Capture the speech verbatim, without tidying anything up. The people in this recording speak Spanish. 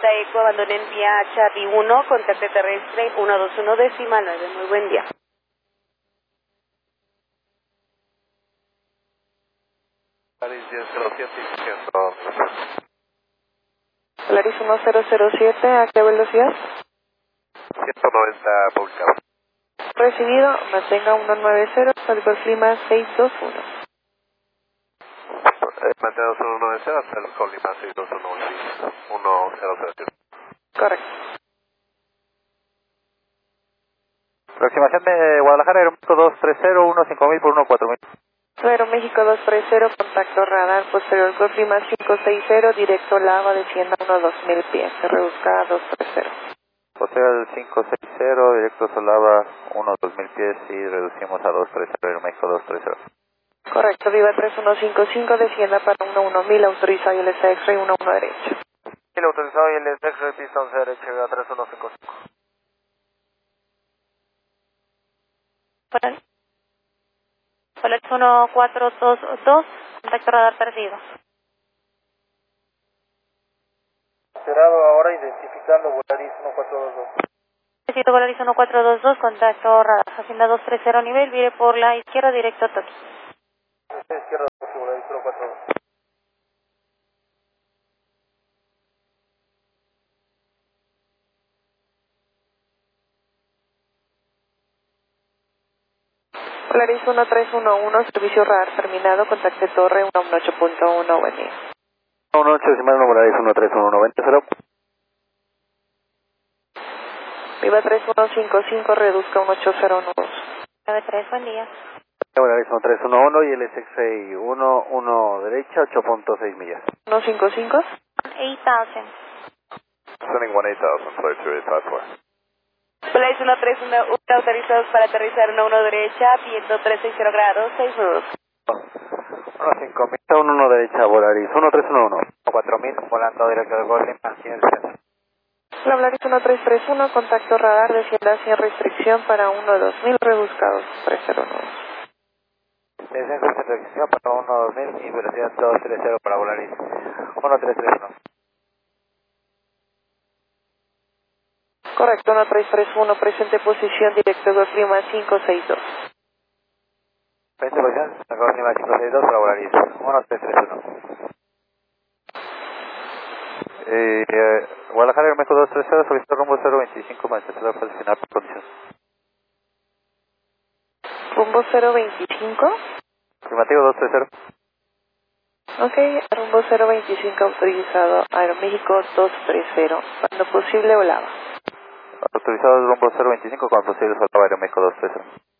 Eco, abandonen vía Charlie uno, contacto terrestre uno dos uno decimal nueve. Muy buen día. Polaris uno cero cero siete, ¿a qué velocidad? ciento noventa pulgadas. Recibido, mantenga uno nueve cero, código clima seis dos uno. Eh, mantenemos uno nueve cero hasta el Colima seis dos uno uno cero cero siete. Correcto. Aproximación de Guadalajara, Aeroméxico dos tres cero, uno cinco mil por uno cuatro mil. Aeroméxico dos tres cero, contacto radar posterior con clima cinco seis cero, directo Lava, descienda uno dos mil pies, se reduzca a dos tres cero. Posee el cinco seis cero, directo Solava uno dos mil pies y reducimos a dos tres cero, Aeroméxico dos tres cero. Correcto, Viva tres uno cinco cinco, descienda para uno uno mil, autorizado y el X-Ray uno uno derecho. El autorizado y el X-Ray pista once derecho, Viva tres uno cinco cinco. Polaris uno cuatro dos dos, contacto radar perdido. Esperado ahora identificando Polaris uno cuatro dos dos. Necesito Polaris uno cuatro dos dos, contacto radar, hacienda dos tres cero nivel, vire por la izquierda directo a Tokio. Izquierda, Polaris uno cuatro dos. Polaris uno tres uno uno, servicio radar terminado, contacte torre uno uno ocho punto uno, buen día. uno ocho decimal uno, Polaris uno tres uno uno, veinte cero. Viva tres uno cinco cinco, reduzca uno ocho cero uno dos. nueve tres, buen día. Polaris uno tres uno uno y el X-Ray uno uno derecha, ocho punto seis millas. uno cinco cinco. ocho thousand. Sending one eight thousand, flight two eight five four. Polaris uno tres uno uno, autorizados para aterrizar uno uno derecha, viento trescientos sesenta grados, seis nudos. uno cinco mil, uno uno derecha, Polaris uno tres uno uno. cuatro mil, volando directo de Golden, aquí en el centro. La Polaris uno tres tres uno, contacto radar, descienda sin restricción para uno dos mil, reduzca dos tres cero nueve. Descenso sin restricción para uno dos mil y velocidad dos tres cero para Polaris uno tres tres uno. Correcto, uno tres tres uno, presente posición, directo de clima cinco seis dos. Presente posición, Golden cinco seis dos para Polaris uno tres tres uno. Eh, eh, Guadalajara, Aeroméxico dos tres cero, solicito rumbo cero veinticinco para intentar posicionar por condición. Rumbo cero veinticinco. Afirmativo dos tres cero. Ok, rumbo cero veinticinco autorizado, Aeroméxico dos tres cero, cuando posible volaba. Autorizado rumbo cero veinticinco, cuando posible soltaba Aeroméxico dos tres cero.